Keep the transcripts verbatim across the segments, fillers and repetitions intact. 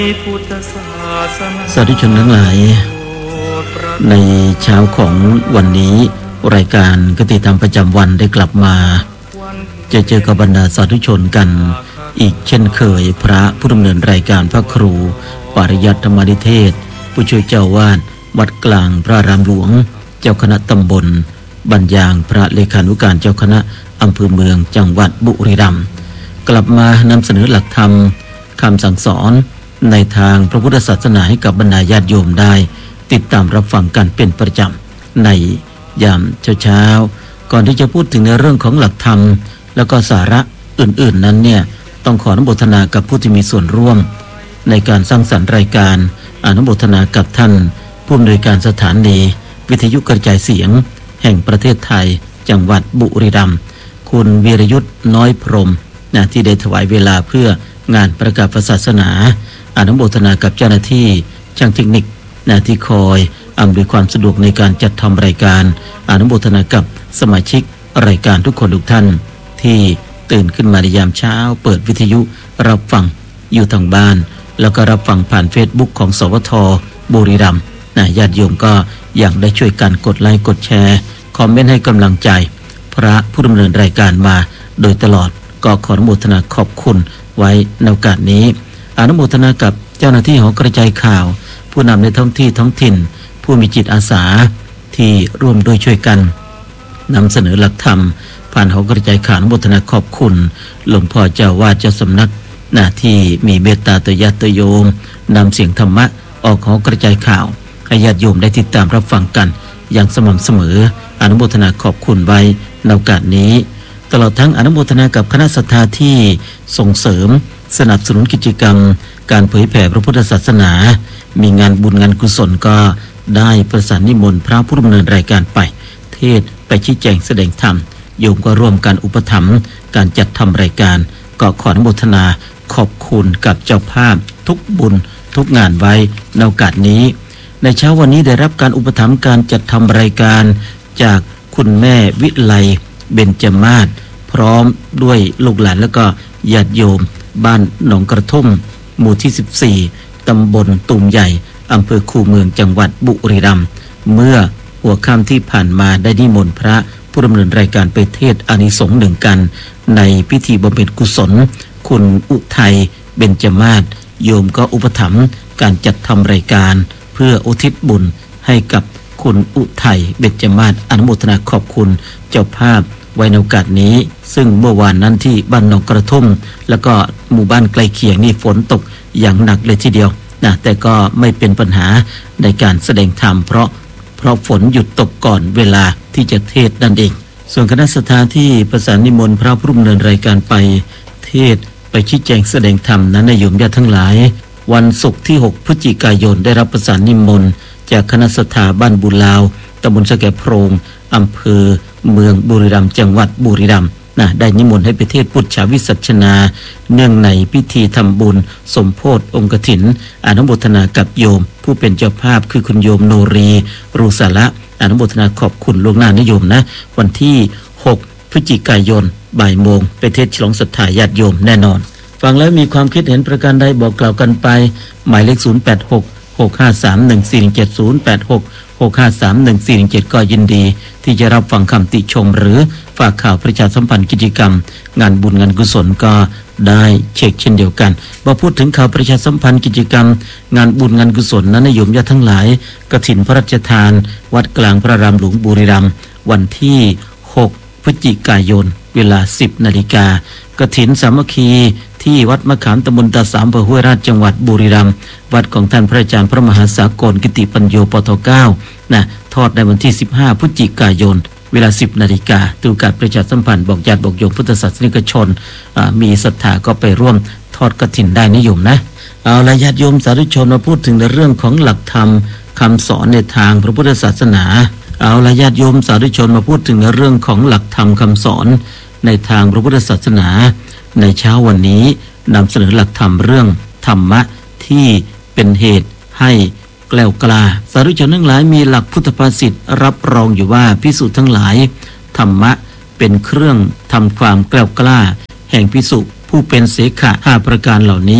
สาธุชนทั้งหลายในเช้าของวันนี้รายการคติธรรมประจำวันได้กลับมาจะเจอกับบรรดาสาธุชนกันอีกเช่นเคยพระผู้ดำเนินรายการพระครูปริยัติธรรมนิเทศผู้ช่วยเจ้าวาดวัดกลางพระอารามหลวงเจ้าคณะตำบลบรรยางพระเลขานุการเจ้าคณะอำเภอเมืองจังหวัดบุรีรัมย์กลับมานำเสนอหลักธรรมคำสั่งสอนในทางพระพุทธศาสนาให้กับบรรดาญาติโยมได้ติดตามรับฟังกันเป็นประจำในยามเช้าๆก่อนที่จะพูดถึงในเรื่องของหลักธรรมแล้วก็สาระอื่นๆนั้นเนี่ยต้องขออนุโมทนากับผู้ที่มีส่วนร่วมในการสร้างสรรค์รายการอนุโมทนากับท่านผู้อำนวยการสถานีวิทยุกระจายเสียงแห่งประเทศไทยจังหวัดบุรีรัมย์คุณวีรยุทธ์น้อยพรหมนะที่ได้ถวายเวลาเพื่องานประกาศศาสนาอนุโมทนากับเจ้าหน้าที่ช่างเทคนิคนะที่คอยอำนวยความสะดวกในการจัดทำรายการอนุโมทนากับสมาชิกรายการทุกคนทุกท่านที่ตื่นขึ้นมาในยามเช้าเปิดวิทยุรับฟังอยู่ทางบ้านแล้วก็รับฟังผ่านเฟซบุ๊กของสวทบุรีรัมย์นะญาติโยมก็อย่างได้ช่วยกันกดไลค์กดแชร์คอมเมนต์ให้กำลังใจพระผู้ดำเนินรายการมาโดยตลอดก็ขออนุโมทนาขอบคุณไว้ในโอกาสนี้อนุโมทนากับเจ้าหน้าที่หอกระจายข่าวผู้นำในท้องที่ท้องถิ่นผู้มีจิตอาสาที่ร่วมด้วยช่วยกันนำเสนอหลักธรรมผ่านหอกระจายข่าวอนุโมทนาขอบคุณหลวงพ่อเจ้าวาดเจ้าสำนักหน้าที่มีเมตตาต่อญาติโยมนำเสียงธรรมะออกหอกระจายข่าวให้ญาติโยมได้ติดตามรับฟังกันอย่างสม่ำเสมออนุโมทนาขอบคุณไว้ในโอกาสนี้ตลอดทั้งอนุโมทนากับคณะศรัทธาที่ส่งเสริมสนับสนุนกิจกรรมการเผยแผ่พระพุทธศาสนามีงานบุญงานกุศลก็ได้ประสานนิมนต์พระผู้ดำเนินรายการไปเทศไปชี้แจงแสดงธรรมโยมก็ร่วมกันอุปถัมภ์การจัดทำรายการก็ขออนุโมทนาขอบคุณกับเจ้าภาพทุกบุญทุกงานไว้ในโอกาสนี้ในเช้าวันนี้ได้รับการอุปถัมภ์การจัดทำรายการจากคุณแม่วิไลเบญจมาศพร้อมด้วยลูกหลานแล้วก็ญาติโยมบ้านหนองกระทุ่มหมู่ที่สิบสี่ตำบลตุ่มใหญ่อำเภอคูเมืองจังหวัดบุรีรัมย์เมื่อหัวค่ำที่ผ่านมาได้นิมนต์พระผู้ดำเนินรายการไปเทศน์อานิสงส์หนึ่งกันในพิธีบำเพ็ญกุศลคุณอุทัยเบญจมาศโยมก็อุปถัมภ์การจัดทำรายการเพื่ออุทิศบุญให้กับคุณอุทัยเบญจมาศอนุโมทนาขอบคุณเจ้าภาพไว้ในโอกาสนี้ซึ่งเมื่อวานนั้นที่บ้านหนองกระทุ่มแล้วก็หมู่บ้านใกล้เคียงนี่ฝนตกอย่างหนักเลยทีเดียวนะแต่ก็ไม่เป็นปัญหาในการแสดงธรรมเพราะเพราะฝนหยุดตกก่อนเวลาที่จะเทศนั่นเองส่วนคณะศรัทธาที่ประสานนิมนต์พระผู้ดำเนินรายการไปเทศไปชี้แจงแสดงธรรมนั้นในโยมญาติทั้งหลายวันศุกร์ที่หกพฤศจิกายนได้รับประสานนิมนต์จากคณะศรัทธาบ้านบุญลาวตำบลสะแกโพรงอำเภอเมืองบุรีรัมย์จังหวัดบุรีรัมย์นะได้นิมนต์ให้ไปเทศพุทธวิสัชนาเนื่องในพิธีทำบุญสมโภชองค์กฐินอนุโมทนากับโยมผู้เป็นเจ้าภาพคือคุณโยมโนรีรูสาระอนุโมทนาขอบคุณล่วงหน้านะโยมนะวันที่หกพฤศจิกายนบ่ายโมงไปเทศฉลองศรัทธาญาติโยมแน่นอนฟังแล้วมีความคิดเห็นประการใดบอกกล่าวกันไปหมายเลขศูนย์แปดหก หกห้าสาม หนึ่งสี่หนึ่งเจ็ด ศูนย์แปดหก หกห้าสาม หนึ่งสี่หนึ่งเจ็ดก็ยินดีที่จะรับฟังคำติชมหรือฝากข่าวประชาสัมพันธ์กิจกรรมงานบุญงานกุศลก็ได้เช็คเช่นเดียวกันมาพูดถึงข่าวประชาสัมพันธ์กิจกรรมงานบุญงานกุศลนั้นโยมญาติทั้งหลายกฐินพระราชทานวัดกลางพระอารามหลวงบุรีรัมย์วันที่หกพฤศจิกายนเวลา สิบนาฬิกากฐินสามัคคีที่วัดมะขามตำบลตาสามอำเภอห้วยราชจังหวัดบุรีรัมย์วัดของท่านพระอาจารย์พระมหาสากลกิติปัญโยปทเก้านะทอดในวันที่สิบห้าพฤศจิกายนเวลา สิบนาฬิกาตูการประชาสัมพันธ์บอกญาติบอกโยมพุทธศาสนิกชนมีศรัทธาก็ไปร่วมทอดกฐินได้นิยมนะเอาละญาติโยมสาธุชนมาพูดถึงในเรื่องของหลักธรรมคำสอนในทางพระพุทธศาสนาเอาละญาติโยมสาธุชนมาพูดถึงในเรื่องของหลักธรรมคำสอนในทางพระพุทธศาสนาในเช้าวันนี้นำเสนอหลักธรรมเรื่องธรรมะที่เป็นเหตุให้แกล้วกล้าสาธุชนทั้งหลายมีหลักพุทธภาษิตรับรองอยู่ว่าภิกษุทั้งหลายธรรมะเป็นเครื่องทำความแกล้วกล้าแห่งภิกษุผู้เป็นเสขะห้าประการเหล่านี้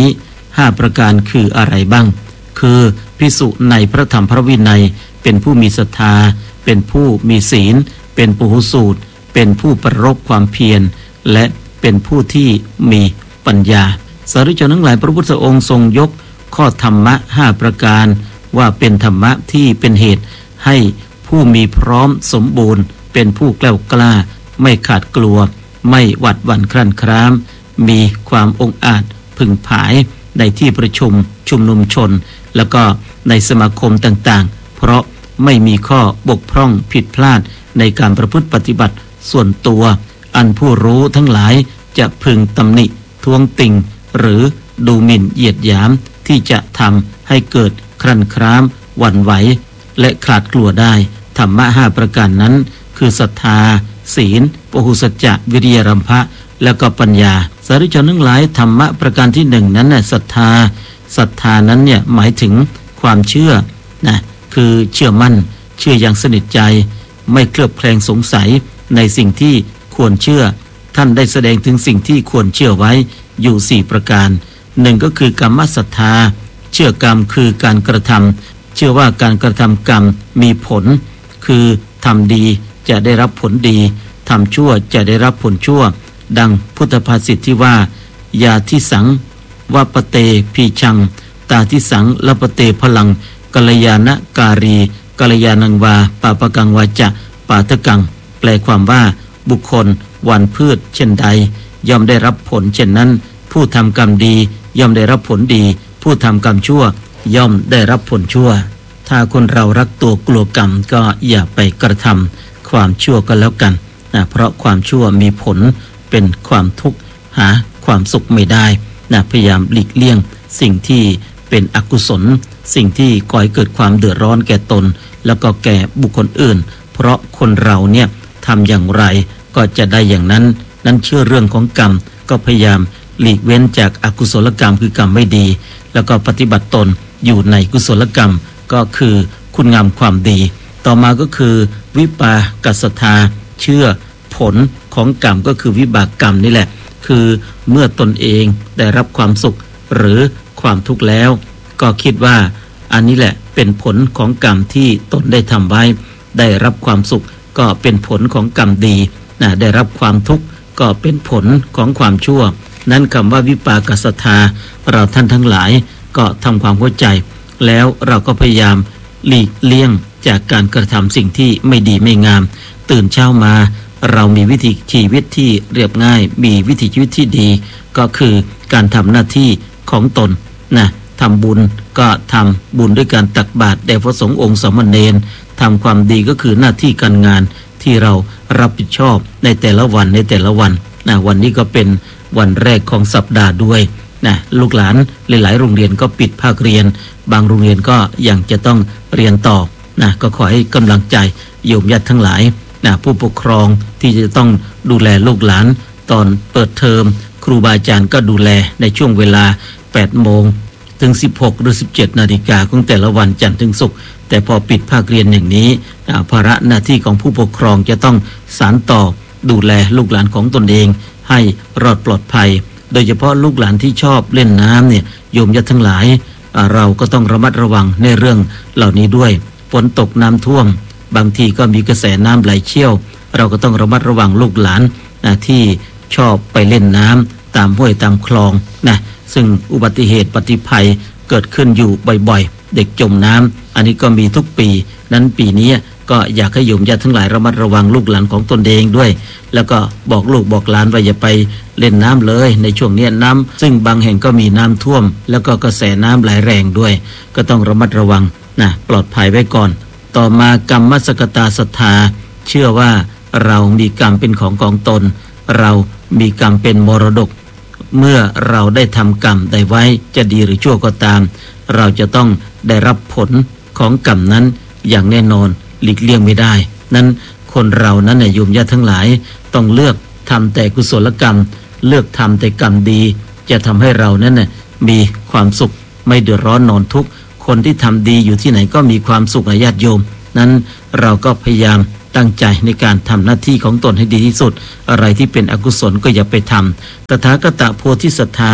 ห้าประการคืออะไรบ้างคือภิกษุในพระธรรมพระวินัยเป็นผู้มีศรัทธาเป็นผู้มีศีลเป็นปุถุสูตรเป็นผู้ประรบความเพียรและเป็นผู้ที่มีปัญญาสาธุชนทั้งหลายพระพุทธองค์ทรงยกข้อธรรมะห้าประการว่าเป็นธรรมะที่เป็นเหตุให้ผู้มีพร้อมสมบูรณ์เป็นผู้แกล้วกล้าไม่ขาดกลัวไม่หวัดหวั่นครั่นคร้ามมีความองอาจพึงผายในที่ประชุมชุมนุมชนแล้วก็ในสมาคมต่างๆเพราะไม่มีข้อบกพร่องผิดพลาดในการประพฤติปฏิบัติส่วนตัวอันผู้รู้ทั้งหลายจะพึงตำหนิท้วงติงหรือดูหมิ่นเหยียดหยามที่จะทำให้เกิดครั่นคร้ามหวั่นไหวและขลาดกลัวได้ธรรมะห้าประการนั้นคือศรัทธาศีลปหุสัจจะวิริยรัมภะแล้วก็ปัญญาสาธุชนทั้งหลายธรรมะประการที่หนึ่งนั้นน่ะศรัทธาศรัทธานั้นเนี่ยหมายถึงความเชื่อนะคือเชื่อมั่นเชื่ออย่างสนิทใจไม่เคลือบแคลงสงสัยในสิ่งที่ควรเชื่อท่านได้แสดงถึงสิ่งที่ควรเชื่อไว้อยู่สี่ประการหนึ่งก็คือกรรมศรัทธาเชื่อกรรมคือการกระทำเชื่อว่าการกระทำกรรมมีผลคือทำดีจะได้รับผลดีทำชั่วจะได้รับผลชั่วดังพุทธภาษิตที่ว่ายาทิสังวปเตพีชังตาทิสังลปเตพลังกัลยาณการีกัลยาณังวาปาปกังวาจะปาทกังแปลความว่าบุคคลหว่านพืชเช่นใดย่อมได้รับผลเช่นนั้นผู้ทำกรรมดีย่อมได้รับผลดีผู้ทำกรรมชั่วย่อมได้รับผลชั่วถ้าคนเรารักตัวกลัวกรรมก็อย่าไปกระทำความชั่วก็แล้วกันนะเพราะความชั่วมีผลเป็นความทุกข์หาความสุขไม่ได้นะพยายามหลีกเลี่ยงสิ่งที่เป็นอกุศลสิ่งที่ก่อให้เกิดความเดือดร้อนแก่ตนแล้วก็แก่บุคคลอื่นเพราะคนเราเนี่ยทำอย่างไรก็จะได้อย่างนั้นนั้นเชื่อเรื่องของกรรมก็พยายามหลีกเว้นจากอกุศลกรรมคือกรรมไม่ดีแล้วก็ปฏิบัติตนอยู่ในกุศลกรรมก็คือคุณงามความดีต่อมาก็คือวิปากศรัทธาเชื่อผลของกรรมก็คือวิบากกรรมนี่แหละคือเมื่อตนเองได้รับความสุขหรือความทุกข์แล้วก็คิดว่าอันนี้แหละเป็นผลของกรรมที่ตนได้ทำไว้ได้รับความสุขก็เป็นผลของกรรมดีนะได้รับความทุกข์ก็เป็นผลของความชั่วนั้นคำว่าวิปากศรัทธาเราท่านทั้งหลายก็ทำความเข้าใจแล้วเราก็พยายามหลีกเลี่ยงจากการกระทำสิ่งที่ไม่ดีไม่งามตื่นเช้ามาเรามีวิธีชีวิตที่เรียบง่ายมีวิถีชีวิตที่ดีก็คือการทำหน้าที่ของตนนะทำบุญก็ทำบุญด้วยการตักบาตรแด่พระสงฆ์องค์สามเณรทำความดีก็คือหน้าที่การงานที่เรารับผิดชอบในแต่ละวันในแต่ละวันนะวันนี้ก็เป็นวันแรกของสัปดาห์ด้วยนะลูกหลานหลายๆโรงเรียนก็ปิดภาคเรียนบางโรงเรียนก็ยังจะต้องเรียนต่อนะก็ขอให้กำลังใจโยมญาติทั้งหลายนะผู้ปกครองที่จะต้องดูแลลูกหลานตอนเปิดเทอมครูบาอาจารย์ก็ดูแลในช่วงเวลาแปดโมงถึงสิบหกหรือสิบเจ็ดนาฬิกาของแต่ละวันจันทร์ถึงศุกร์แต่พอปิดภาคเรียนอย่างนี้ภาระหน้าที่ของผู้ปกครองจะต้องสานต่อดูแลลูกหลานของตนเองให้รอดปลอดภัยโดยเฉพาะลูกหลานที่ชอบเล่นน้ำเนี่ยโยมญาติทั้งหลายเราก็ต้องระมัดระวังในเรื่องเหล่านี้ด้วยฝนตกน้ำท่วมบางทีก็มีกระแสน้ำไหลเชี่ยวเราก็ต้องระมัดระวังลูกหลานนะที่ชอบไปเล่นน้ำตามห้วยตามคลองนะซึ่งอุบัติเหตุปฏิภัยเกิดขึ้นอยู่บ่อยๆเด็กจมน้ำอันนี้ก็มีทุกปีนั้นปีนี้ก็อยากให้โยมญาติทั้งหลายระมัดระวังลูกหลานของตนเองด้วยแล้วก็บอกลูกบอกหลานว่าอย่าไปเล่นน้ำเลยในช่วงนี้น้ำซึ่งบางแห่งก็มีน้ำท่วมแล้วก็กระแสน้ำไหลแรงด้วยก็ต้องระมัดระวังนะปลอดภัยไว้ก่อนต่อมากรรมสกตาศรัทธาเชื่อว่าเรามีกรรมเป็นของของตนเรามีกรรมเป็นมรดกเมื่อเราได้ทำกรรมใดไว้จะดีหรือชั่วก็ตามเราจะต้องได้รับผลของกรรมนั้นอย่างแน่นอนหลีกเลี่ยงไม่ได้นั้นคนเรานั้นเนี่ยโยมญาติทั้งหลายต้องเลือกทำแต่กุศลกรรมเลือกทำแต่กรรมดีจะทำให้เรานั้นน่ะมีความสุขไม่เดือดร้อนนอนทุกข์คนที่ทำดีอยู่ที่ไหนก็มีความสุขญาติโยมนั้นเราก็พยายามตั้งใจในการทำหน้าที่ของตนให้ดีที่สุดอะไรที่เป็นอกุศลก็อย่าไปทำตถาคตโพธิศรัทธา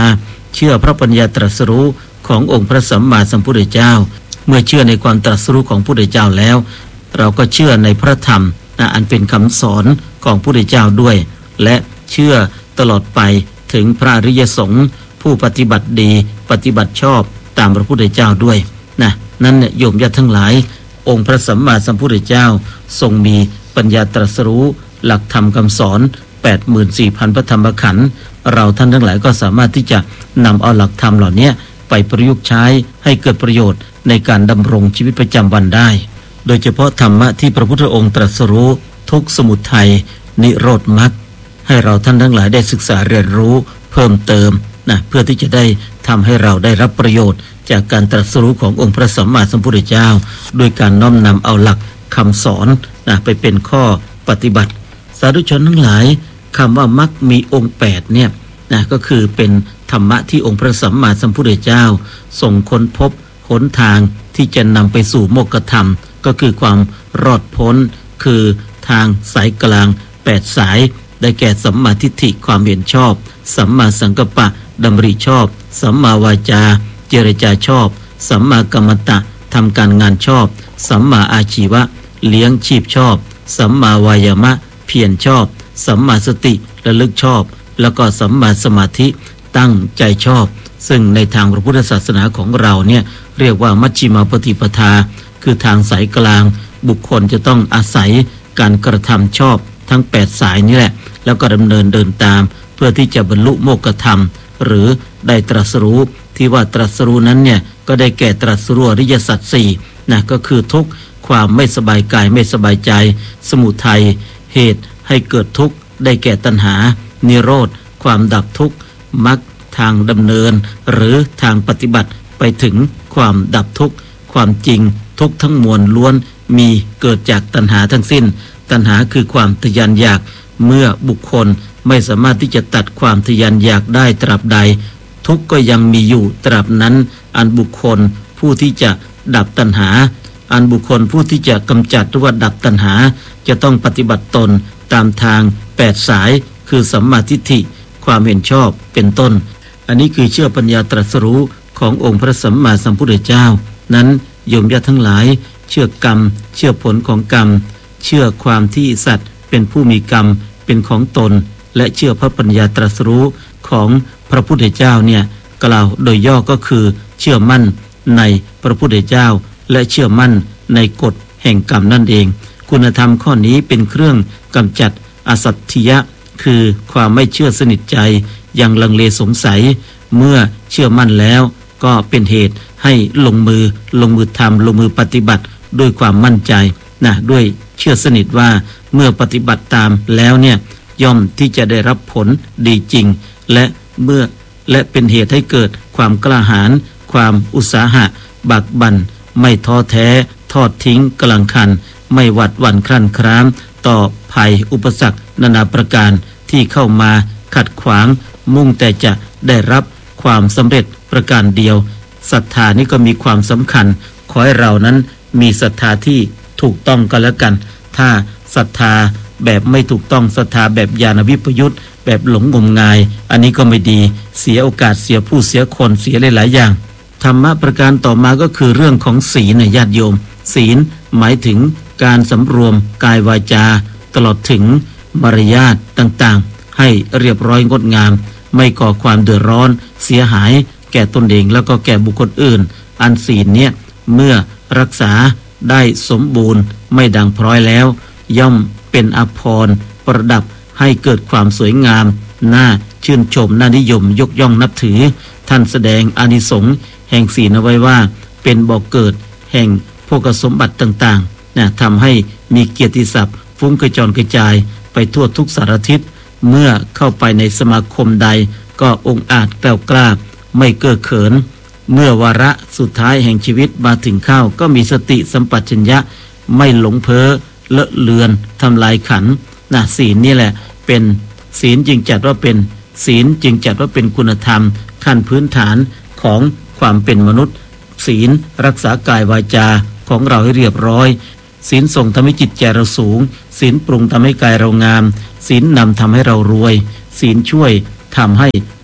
เชื่อพระปัญญาตรัสรู้ขององค์พระสัมมาสัมพุทธเจ้าเมื่อเชื่อในความตรัสรู้ของพระพุทธเจ้าแล้วเราก็เชื่อในพระธรรมนะอันเป็นคำสอนของพระพุทธเจ้าด้วยและเชื่อตลอดไปถึงพระอริยสงฆ์ผู้ปฏิบัติดีปฏิบัติชอบตามพระพุทธเจ้าด้วยนะนั่นเนี่ยโยมญาติทั้งหลายองค์พระสัมมาสัมพุทธเจ้าทรงมีปัญญาตรัสรู้หลักธรรมคำสอน แปดหมื่นสี่พัน พระธรรมขันธ์เราท่านทั้งหลายก็สามารถที่จะนำเอาหลักธรรมเหล่านี้ไปประยุกต์ใช้ให้เกิดประโยชน์ในการดำรงชีวิตประจำวันได้โดยเฉพาะธรรมะที่พระพุทธองค์ตรัสรู้ทุกข์สมุทัยนิโรธมรรคให้เราท่านทั้งหลายได้ศึกษาเรียนรู้เพิ่มเติมนะเพื่อที่จะได้ทำให้เราได้รับประโยชน์จากการตรัสรู้ขององค์พระสัมมาสัมพุทธเจ้าโดยการน้อมนำเอาหลักคำสอนนะไปเป็นข้อปฏิบัติสาธุชนทั้งหลายคำว่ามรรคมีองค์แปดเนี่ยนะก็คือเป็นธรรมะที่องค์พระสัมมาสัมพุทธเจ้าทรงค้นพบหนทางที่จะนำไปสู่โมกขธรรมก็คือความรอดพ้นคือทางสายกลางแปดสายได้แก่สัมมาทิฏฐิความเห็นชอบสัมมาสังกัปปะดำริชอบสัมมาวาจาเจรจาชอบสัมมากัมมันตะทำการงานชอบสัมมาอาชีวะเลี้ยงชีพชอบสัมมาวายามะเพียรชอบสัมมาสติระลึกชอบแล้วก็สัมมาสมาธิตั้งใจชอบซึ่งในทางพระพุทธศาสนาของเราเนี่ยเรียกว่ามัชฌิมาปฏิปทาคือทางสายกลางบุคคลจะต้องอาศัยการกระทำชอบทั้งแปดสายนี่แหละแล้วก็ดำเนินเดินตามเพื่อที่จะบรรลุโมกขธรรมหรือได้ตรัสรู้ที่ว่าตรัสรู้นั้นเนี่ยก็ได้แก่ตรัสรู้อริยสัจสี่นะก็คือทุกข์ความไม่สบายกายไม่สบายใจสมุทัยเหตุให้เกิดทุกข์ได้แก่ตัณหานิโรธความดับทุกข์มรรคทางดำเนินหรือทางปฏิบัติไปถึงความดับทุกข์ความจริงทุกข์ทั้งมวลล้วนมีเกิดจากตัณหาทั้งสิ้นตัณหาคือความทะยานอยากเมื่อบุคคลไม่สามารถที่จะตัดความทะยานอยากได้ตราบใดทุกข์ก็ยังมีอยู่ตราบนั้นอันบุคคลผู้ที่จะดับตัณหาอันบุคคลผู้ที่จะกำจัดหรือว่าดับตัณหาจะต้องปฏิบัติตนตามทางแปดสายคือสัมมาทิฏฐิความเห็นชอบเป็นต้นอันนี้คือเชื่อปัญญาตรัสรู้ขององค์พระสัมมาสัมพุทธเจ้านั้นโยมญาติทั้งหลายเชื่อกรรมเชื่อผลของกรรมเชื่อความที่สัตว์เป็นผู้มีกรรมเป็นของตนและเชื่อพระปัญญาตรัสรู้ของพระพุทธเจ้าเนี่ยกล่าวโดยย่อก็คือเชื่อมั่นในพระพุทธเจ้าและเชื่อมั่นในกฎแห่งกรรมนั่นเองคุณธรรมข้อนี้เป็นเครื่องกำจัดอสัตถิยะคือความไม่เชื่อสนิทใจยังลังเลสงสัยเมื่อเชื่อมั่นแล้วก็เป็นเหตุให้ลงมือลงมือทำลงมือปฏิบัติด้วยความมั่นใจนะด้วยเชื่อสนิทว่าเมื่อปฏิบัติตามแล้วเนี่ยย่อมที่จะได้รับผลดีจริงและเมื่อและเป็นเหตุให้เกิดความกล้าหาญความอุตสาหะบักบั่นไม่ท้อแท้ทอดทิ้งกำลังคันไม่หวัดหวั่นครั่นคร้ามต่อภัยอุปสรรคนานาประการที่เข้ามาขัดขวางมุ่งแต่จะได้รับความสำเร็จประการเดียวศรัทธานี่ก็มีความสำคัญขอให้เรานั้นมีศรัทธาที่ถูกต้องกันแล้วกันถ้าศรัทธาแบบไม่ถูกต้องศรัทธาแบบญาณวิปยุตแบบหลงงมงายอันนี้ก็ไม่ดีเสียโอกาสเสียผู้เสียคนเสียหลายๆอย่างธรรมะประการต่อมาก็คือเรื่องของศีลนะญาติโยมศีลหมายถึงการสำรวมกายวาจาตลอดถึงมารยาทต่างๆให้เรียบร้อยงดงามไม่ก่อความเดือดร้อนเสียหายแก่ตนเองแล้วก็แก่บุคคลอื่นอันศีลเนี่ยเมื่อรักษาได้สมบูรณ์ไม่ดังพร้อยแล้วย่อมเป็นอภรณ์ประดับให้เกิดความสวยงามน่าชื่นชมน่านิยมยกย่องนับถือท่านแสดงอานิสงส์แห่งศีลเอาไว้ว่าเป็นบ่อกเกิดแห่งโภคสมบัติต่างๆนะทำให้มีเกียรติศัพท์ฟุ้งกระจรกระจายไปทั่วทุกสารทิศเมื่อเข้าไปในสมาคมใดก็องอาจแกล้วกล้าไม่เก้อเขินเมื่อวาระสุดท้ายแห่งชีวิตมาถึงเข้าก็มีสติสัมปชัญญะไม่หลงเพ้อเลอะเลือนทำลายขันธ์นะศีลนี่แหละเป็นศีลจึงจัดว่าเป็นศีลจึงจัดว่าเป็นคุณธรรมขั้นพื้นฐานของความเป็นมนุษย์ศีลรักษากายวาจาของเราให้เรียบร้อยศีลส่งทำให้จิตใจเราสูงศีลปรุงทำให้กายเรางามศีลนำทำให้เรารวยศีลช่วยทำให้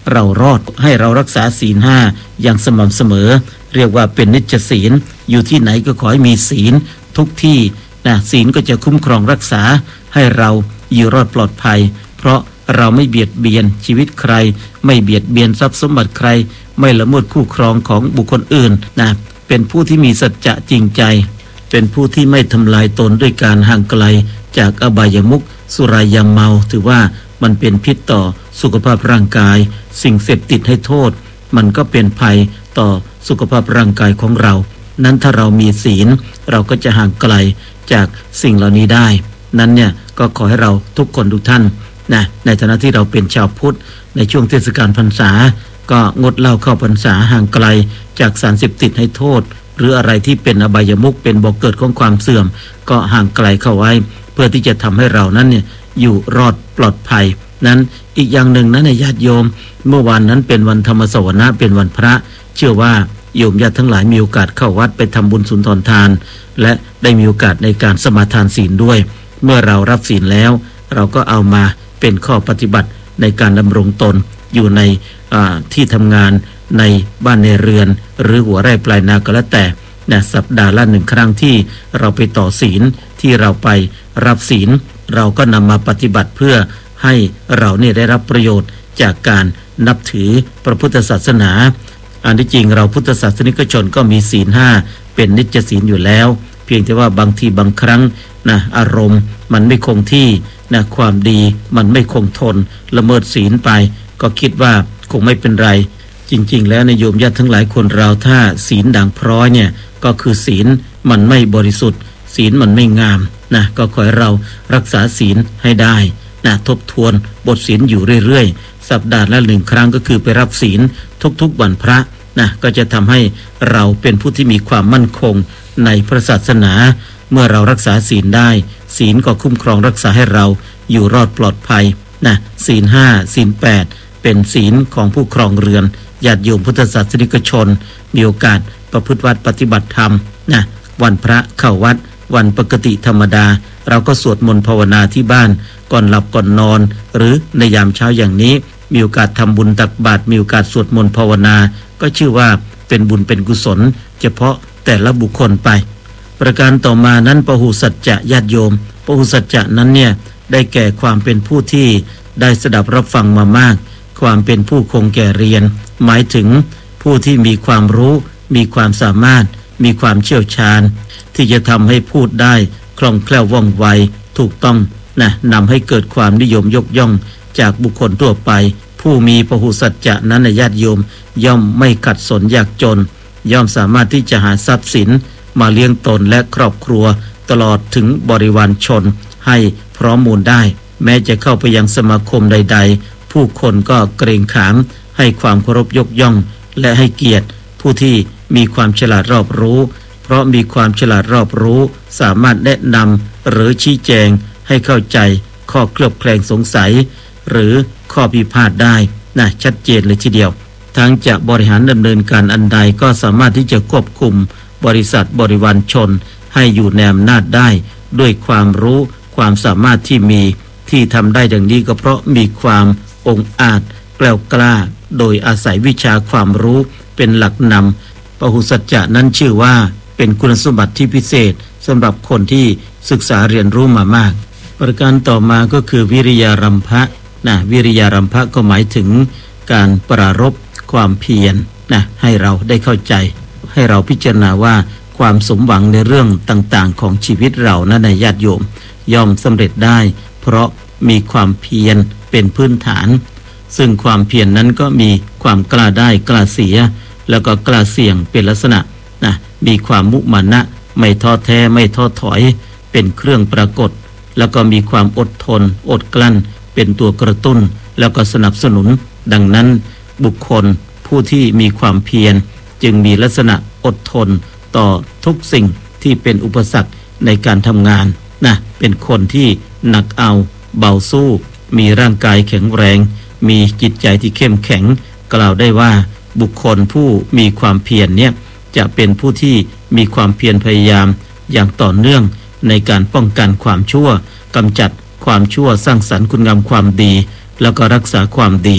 เรารอดให้เรารักษาศีลห้าอย่างสม่ำเสมอเรียกว่าเป็นนิจศีลอยู่ที่ไหนก็ขอให้มีศีลทุกที่นะศีลก็จะคุ้มครองรักษาให้เราอยู่รอดปลอดภัยเพราะเราไม่เบียดเบียนชีวิตใครไม่เบียดเบียนทรัพย์สมบัติใครไม่ละเมิดคู่ครองของบุคคลอื่นนะเป็นผู้ที่มีสัจจะจริงใจเป็นผู้ที่ไม่ทำลายตนด้วยการห่างไกลจากอบายมุขสุรายาเมาถือว่ามันเป็นพิษต่อสุขภาพร่างกายสิ่งเสพติดให้โทษมันก็เป็นภัยต่อสุขภาพร่างกายของเรานั้นถ้าเรามีศีลเราก็จะห่างไกลจากสิ่งเหล่านี้ได้นั้นเนี่ยก็ขอให้เราทุกคนทุกท่านนะในฐานะที่เราเป็นชาวพุทธในช่วงเทศกาลพรรษาก็งดเหล้าเข้าพรรษาห่างไกลจากสารเสพติดให้โทษหรืออะไรที่เป็นอบายมุขเป็นบ่อกเกิดของความเสื่อมก็ห่างไกลเข้าไว้เพื่อที่จะทำให้เรานั้นเนี่ยอยู่รอดปลอดภัยนั้นอีกอย่างหนึ่งนะในญาติโยมเมื่อวันนั้นเป็นวันธรรมสวนะเป็นวันพระเชื่อว่าโยมญาติทั้งหลายมีโอกาสเข้าวัดไปทำบุญสุนทรทานและได้มีโอกาสในการสมาทานศีลด้วยเมื่อเรารับศีลแล้วเราก็เอามาเป็นข้อปฏิบัติในการดำรงตนอยู่ในที่ทำงานในบ้านในเรือนหรือหัวไร่ปลายนาก็แล้วแต่นะสัปดาห์ละหนึ่งครั้งที่เราไปต่อศีลที่เราไปรับศีลเราก็นำมาปฏิบัติเพื่อให้เราเนี่ยได้รับประโยชน์จากการนับถือพระพุทธศาสนาอันที่จริงเราพุทธศาสนิกชนก็มีศีลห้าเป็นนิจศีลอยู่แล้วเพียงแต่ว่าบางทีบางครั้งนะอารมณ์มันไม่คงที่นะความดีมันไม่คงทนละเมิดศีลไปก็คิดว่าคงไม่เป็นไรจริงๆแล้วในโยมญาติทั้งหลายคนเราถ้าศีลด่างพร้อยเนี่ยก็คือศีลมันไม่บริสุทธิ์ศีลมันไม่งามนะก็ขอให้เรารักษาศีลให้ได้นะทบทวนบทศีลอยู่เรื่อยๆสัปดาห์ละหนึ่งครั้งก็คือไปรับศีลทุกๆวันพระนะก็จะทำให้เราเป็นผู้ที่มีความมั่นคงในพระศาสนาเมื่อเรารักษาศีลได้ศีลก็คุ้มครองรักษาให้เราอยู่รอดปลอดภัยนะศีลห้าศีลแปดเป็นศีลของผู้ครองเรือนญาติโยมพุทธศาสนิกชนมีโอกาสประพฤติวัดปฏิบัติธรรมนะวันพระเข้าวัดวันปกติธรรมดาเราก็สวดมนต์ภาวนาที่บ้านก่อนหลับก่อนนอนหรือในยามเช้าอย่างนี้มีโอกาสทำบุญตักบาตรมีโอกาสสวดมนต์ภาวนาก็ชื่อว่าเป็นบุญเป็นกุศลเฉพาะแต่ละบุคคลไปประการต่อมานั้นปหุสัจจะญาติโยมปหุสัจจะนั้นเนี่ยได้แก่ความเป็นผู้ที่ได้สดับรับฟังมามากความเป็นผู้คงแก่เรียนหมายถึงผู้ที่มีความรู้มีความสามารถมีความเชี่ยวชาญที่จะทำให้พูดได้คล่องแคล่วว่องไวถูกต้องนะนำให้เกิดความนิยมยกย่องจากบุคคลทั่วไปผู้มีปหุสัจจะนั้นในญาติโยมย่อมไม่ขัดสนยากจนย่อมสามารถที่จะหาทรัพย์สินมาเลี้ยงตนและครอบครัวตลอดถึงบริวารชนให้พร้อมมูลได้แม้จะเข้าไปยังสมาคมใดๆผู้คนก็เกรงขามให้ความเคารพยกย่องและให้เกียรติผู้ที่มีความฉลาดรอบรู้เพราะมีความฉลาดรอบรู้สามารถแนะนำหรือชี้แจงให้เข้าใจข้อเคลือบแคลงสงสัยหรือข้อพิพาทได้นะชัดเจนเลยทีเดียวทั้งจะบริหารดำเนินการอันใดก็สามารถที่จะควบคุมบริษัทบริวารชนให้อยู่ในอำนาจได้ด้วยความรู้ความสามารถที่มีที่ทำได้ดังนี้ก็เพราะมีความองอาจแกล้วกล้าโดยอาศัยวิชาความรู้เป็นหลักนำปหุสัจจะนั้นชื่อว่าเป็นคุณสมบัติที่พิเศษสำหรับคนที่ศึกษาเรียนรู้มามากประการต่อมาก็คือวิริยารัมภะนะวิริยารัมภะก็หมายถึงการปรารภความเพียรนะให้เราได้เข้าใจให้เราพิจารณาว่าความสมหวังในเรื่องต่างๆของชีวิตเรานะในญาติโยมย่อมสำเร็จได้เพราะมีความเพียรเป็นพื้นฐานซึ่งความเพียร น, นั้นก็มีความกล้าได้กล้าเสียแล้วก็กล้าเสี่ยงเป็นลักษณะนะมีความมุมานะไม่ท้อแท้ไม่ท้อถอยเป็นเครื่องปรากฏแล้วก็มีความอดทนอดกลั้นเป็นตัวกระตุ้นแล้วก็สนับสนุนดังนั้นบุคคลผู้ที่มีความเพียรจึงมีลักษณะอดทนต่อทุกสิ่งที่เป็นอุปสรรคในการทำงานนะเป็นคนที่หนักเอาเบาสู้มีร่างกายแข็งแรงมีจิตใจที่เข้มแข็งกล่าวได้ว่าบุคคลผู้มีความเพียรเนี่ยจะเป็นผู้ที่มีความเพียรพยายามอย่างต่อเนื่องในการป้องกันความชั่วกำจัดความชั่วสร้างสรรค์คุณงามความดีแล้วก็รักษาความดี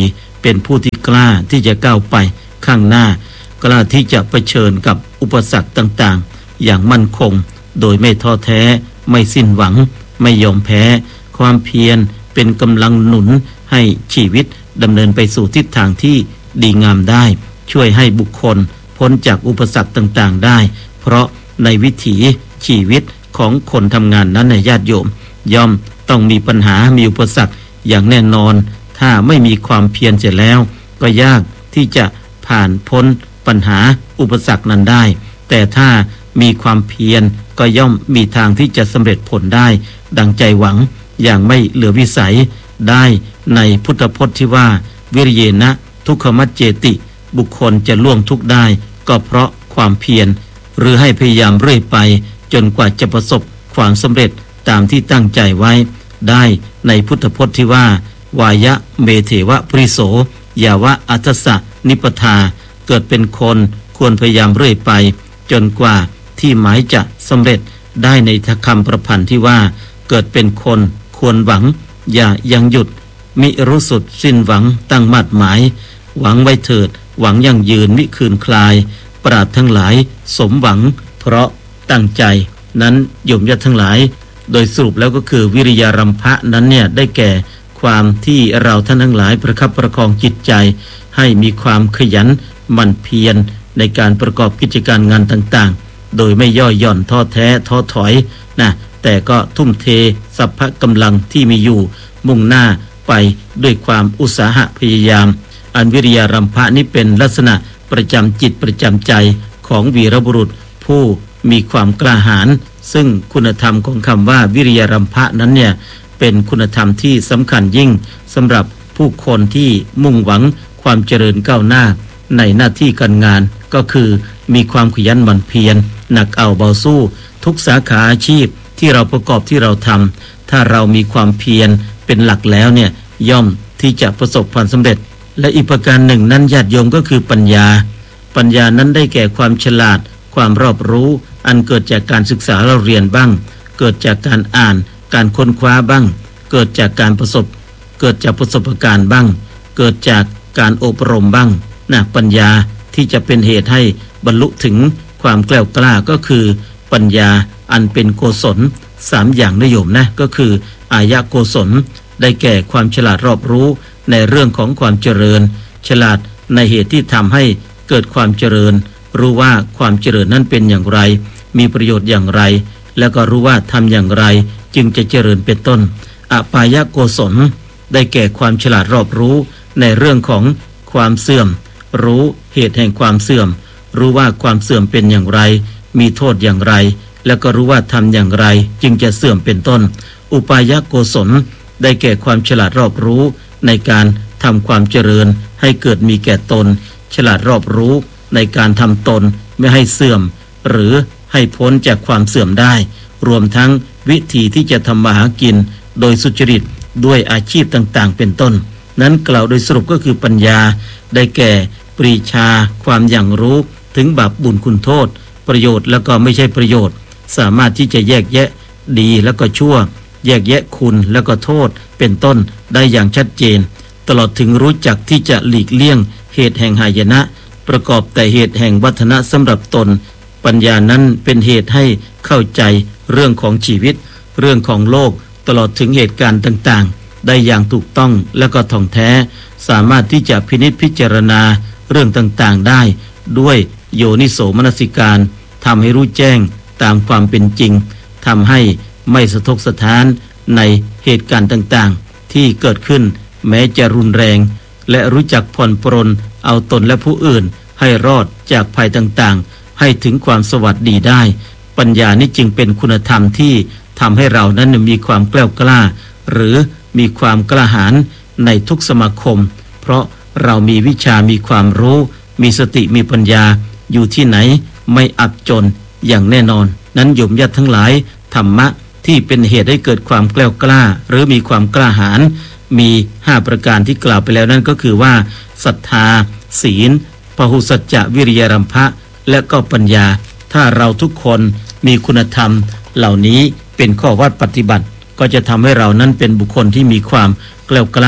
เป็นผู้ที่กล้าที่จะก้าวไปข้างหน้ากล้าที่จะเผชิญกับอุปสรรคต่างๆอย่างมั่นคงโดยไม่ท้อแท้ไม่สิ้นหวังไม่ยอมแพ้ความเพียรเป็นกำลังหนุนให้ชีวิตดำเนินไปสู่ทิศทางที่ดีงามได้ช่วยให้บุคคลพ้นจากอุปสรรคต่างๆได้เพราะในวิถีชีวิตของคนทำงานนั้นในญาติโยมย่อมต้องมีปัญหามีอุปสรรคอย่างแน่นอนถ้าไม่มีความเพียรเสร็จแล้วก็ยากที่จะผ่านพ้นปัญหาอุปสรรคนั้นได้แต่ถ้ามีความเพียรก็ย่อมมีทางที่จะสำเร็จผลได้ดังใจหวังอย่างไม่เหลือวิสัยได้ในพุทธพจน์ที่ว่าวิริเยนะทุกขมัจเจติบุคคลจะล่วงทุกข์ได้ก็เพราะความเพียรหรือให้พยายามเรื่อยไปจนกว่าจะประสบความสำเร็จตามที่ตั้งใจไว้ได้ในพุทธพจน์ที่ว่าวายะเมเทวะปริโสยาวะอัตสะนิปทาเกิดเป็นคนควรพยายามเรื่อยไปจนกว่าที่หมายจะสำเร็จได้ในคำประพันธ์ที่ว่าเกิดเป็นคนควรหวังอย่ายังหยุดมิรู้สุดสิ้นหวังตั้งมั่นหมายหวังไว้เถิดหวังยั่งยืนมิคืนคลายปราดทั้งหลายสมหวังเพราะตั้งใจนั้นโยมญาติทั้งหลายโดยสรุปแล้วก็คือวิริยารัมภะนั้นเนี่ยได้แก่ความที่เราท่านทั้งหลายประคับประคองจิตใจให้มีความขยันหมั่นเพียรในการประกอบกิจการงานต่างๆโดยไม่ย่อหย่อนท้อแท้ท้อถอยนะแต่ก็ทุ่มเทสรรพกำลังที่มีอยู่มุ่งหน้าไปด้วยความอุตสาหะพยายามอันวิริยารัมภะนี้เป็นลักษณะประจำจิตประจำใจของวีรบุรุษผู้มีความกล้าหาญซึ่งคุณธรรมของคำว่าวิริยารัมภะนั้นเนี่ยเป็นคุณธรรมที่สำคัญยิ่งสำหรับผู้คนที่มุ่งหวังความเจริญก้าวหน้าในหน้าที่การงานก็คือมีความขยันหมั่นเพียรหนักเอาเบาสู้ทุกสาขาอาชีพที่เราประกอบที่เราทำถ้าเรามีความเพียรเป็นหลักแล้วเนี่ยย่อมที่จะประสบความสำเร็จและอีกประการหนึ่งนั้นญาติโยมก็คือปัญญาปัญญานั้นได้แก่ความฉลาดความรอบรู้อันเกิดจากการศึกษาเราเรียนบ้างเกิดจากการอ่านการค้นคว้าบ้างเกิดจากการประสบเกิดจากประสบการณ์บ้างเกิดจากการอบรมบ้างนะปัญญาที่จะเป็นเหตุให้บรรลุถึงความแกล้วกล้าก็คือปัญญาอันเป็นโกศลสามอย่างนิยมนะก็คืออายะโกศลได้แก่ความฉลาดรอบรู้ในเรื่องของความเจริญฉลาดในเหตุที่ทำให้เกิดความเจริญรู้ว่าความเจริญนั้นเป็นอย่างไรมีประโยชน์อย่างไรแล้วก็รู้ว่าทำอย่างไรจึงจะเจริญเป็นต้นอปายะโกศลได้แก่ความฉลาดรอบรู้ในเรื่องของความเสื่อมรู้เหตุแห่งความเสื่อมรู้ว่าความเสื่อมเป็นอย่างไรมีโทษอย่างไรแล้วก็รู้ว่าทำอย่างไรจึงจะเสื่อมเป็นต้นอุปายะโกศลได้แก่ความฉลาดรอบรู้ในการทำความเจริญให้เกิดมีแก่ตนฉลาดรอบรู้ในการทำตนไม่ให้เสื่อมหรือให้พ้นจากความเสื่อมได้รวมทั้งวิธีที่จะทำมาหากินโดยสุจริตด้วยอาชีพต่างๆเป็นต้นนั้นกล่าวโดยสรุปก็คือปัญญาได้แก่ปรีชาความอย่างรู้ถึงบาปบุญคุณโทษประโยชน์แล้วก็ไม่ใช่ประโยชน์สามารถที่จะแยกแยะดีแล้วก็ชั่วแยกแยะคุณแล้วก็โทษเป็นต้นได้อย่างชัดเจนตลอดถึงรู้จักที่จะหลีกเลี่ยงเหตุแห่งหายนะประกอบแต่เหตุแห่งวัฒนะสำหรับตนปัญญานั้นเป็นเหตุให้เข้าใจเรื่องของชีวิตเรื่องของโลกตลอดถึงเหตุการณ์ต่างๆได้อย่างถูกต้องและก็ท่องแท้สามารถที่จะพินิจพิจารณาเรื่องต่างๆได้ด้วยโยนิโสมนสิการทำให้รู้แจ้งตามความเป็นจริงทำให้ไม่สะทกสะท้านในเหตุการณ์ต่างๆที่เกิดขึ้นแม้จะรุนแรงและรู้จักผ่อนปรนเอาตนและผู้อื่นให้รอดจากภัยต่างๆให้ถึงความสวัสดีได้ปัญญานี้จึงเป็นคุณธรรมที่ทำให้เรานั้นมีความแกล้วกล้าหรือมีความกล้าหาญในทุกสมาคมเพราะเรามีวิชามีความรู้มีสติมีปัญญาอยู่ที่ไหนไม่อับจนอย่างแน่นอนนั้นโยมญาติทั้งหลายธรรมะที่เป็นเหตุให้เกิดความแกล้วกล้าหรือมีความกล้าหาญมีห้าประการที่กล่าวไปแล้วนั่นก็คือว่าศรัทธาศีลพหุสัจจะวิริยารัมภะและก็ปัญญาถ้าเราทุกคนมีคุณธรรมเหล่านี้เป็นข้อวัดปฏิบัติก็จะทำให้เรานั้นเป็นบุคคลที่มีความแกล้วกล้า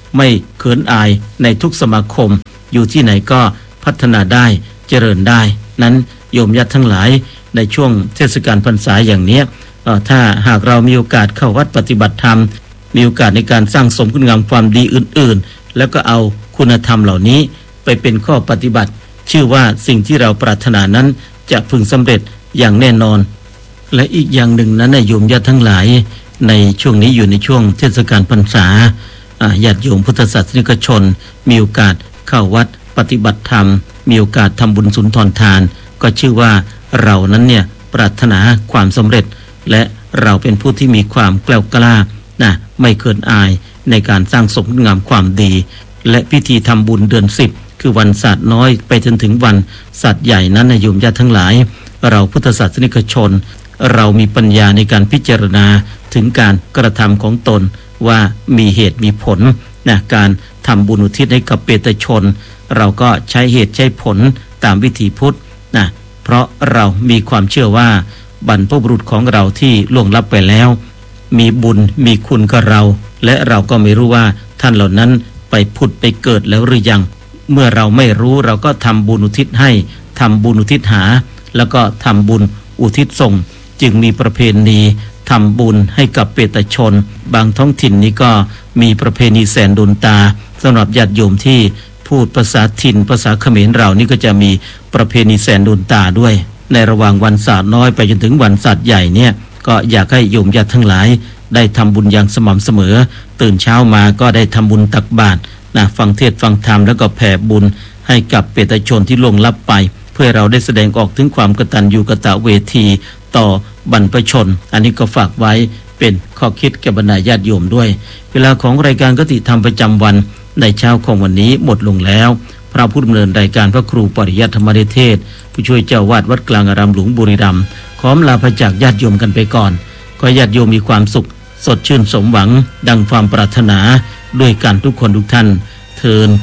ไม่เขินอายในทุกสมาคมอยู่ที่ไหนก็พัฒนาได้เจริญได้นั้นโยมญาติทั้งหลายในช่วงเทศกาลพรรษาอย่างนี้ถ้าหากเรามีโอกาสเข้าวัดปฏิบัติธรรมมีโอกาสในการสร้างสมคุณงามความดีอื่นๆแล้วก็เอาคุณธรรมเหล่านี้ไปเป็นข้อปฏิบัติชื่อว่าสิ่งที่เราปรารถนานั้นจะพึงสำเร็จอย่างแน่นอนและอีกอย่างหนึ่งนั้นโยมญาติทั้งหลายในช่วงนี้อยู่ในช่วงเทศกาลพรรษาญาติโยมพุทธศาสนิกชนมีโอกาสเข้าวัดปฏิบัติธรรมมีโอกาสทำบุญสุนทรทานก็ชื่อว่าเรานั้นเนี่ยปรารถนาความสำเร็จและเราเป็นผู้ที่มีความแกล้วกล้านะไม่เขินอายในการสร้างสมคุณงามความดีและพิธีทำบุญเดือนสิบคือวันศาสตร์น้อยไปจนถึงวันศาสตร์ใหญ่นั้นโยมญาติทั้งหลายเราพุทธศาสนิกชนเรามีปัญญาในการพิจารณาถึงการกระทำของตนว่ามีเหตุมีผลนะการทำบุญอุทิศให้กับเปตชนเราก็ใช้เหตุใช้ผลตามวิถีพุทธนะเพราะเรามีความเชื่อว่าบรรพบุรุษของเราที่ล่วงลับไปแล้วมีบุญมีคุณกับเราและเราก็ไม่รู้ว่าท่านเหล่านั้นไปผุดไปเกิดแล้วหรือยังเมื่อเราไม่รู้เราก็ทำบุญอุทิศให้ทำบุญอุทิศหาแล้วก็ทำบุญอุทิศส่งจึงมีประเพณีทำบุญให้กับเปตชนบางท้องถิ่นนี้ก็มีประเพณีแสนดลตาสำหรับญาติโยมที่พูดภาษาถิ่นภาษาเขมรเรานี่ก็จะมีประเพณีแสนดลตาด้วยในระหว่างวันศาสตร์น้อยไปจนถึงวันศาสตร์ใหญ่เนี่ยก็อยากให้โยมญาติทั้งหลายได้ทำบุญอย่างสม่ำเสมอตื่นเช้ามาก็ได้ทำบุญตักบาตรนะฟังเทศน์ฟังธรรมแล้วก็แผ่บุญให้กับเปตชนที่ล่วงลับไปเพื่อเราได้แสดงออกถึงความกตัญญูกตเวทีต่อบรรพชนอันนี้ก็ฝากไว้เป็นข้อคิดแก่บรรดาญาติโยมด้วยเวลาของรายการคติธรรมประจำวันในเช้าของวันนี้หมดลงแล้วพระผู้ดำเนินรายการพระครูปริยัติธรรมเทศผู้ช่วยเจ้าวาดวัดกลางอารามหลวงบุรีรัมย์ขอลาพระจากญาติโยมกันไปก่อนขอญาติโยมมีความสุขสดชื่นสมหวังดังความปรารถนาด้วยกันทุกคนทุกท่านเทอญ